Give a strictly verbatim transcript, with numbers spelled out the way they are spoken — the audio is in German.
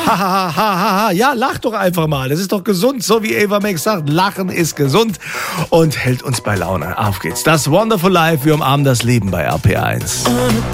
Ha, ha, ha, ha, ha. Ja, lach doch einfach mal. Das ist doch gesund, so wie Ava Max sagt. Lachen ist gesund und hält uns bei Laune. Auf geht's. Das Wonderful Life. Wir umarmen das Leben bei R P eins.